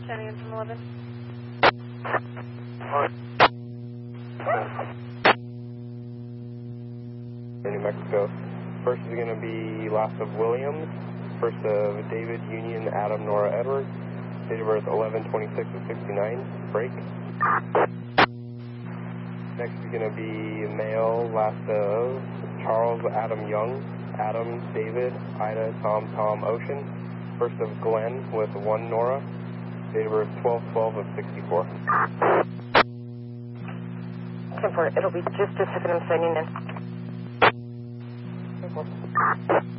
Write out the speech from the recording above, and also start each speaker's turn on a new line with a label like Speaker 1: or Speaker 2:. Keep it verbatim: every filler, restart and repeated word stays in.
Speaker 1: Standing in from eleven.
Speaker 2: New Mexico. First is going to be last of Williams. First of David Union Adam Nora Edwards. Date of birth eleven twenty-six of sixty-nine. Break. Next is going to be male. Last of Charles Adam Young. Adam David Ida Tom Tom Ocean. First of Glenn with one Nora. Date of birth twelve twelve of sixty-four.
Speaker 1: ten four, it'll be just a second, I'm signing in.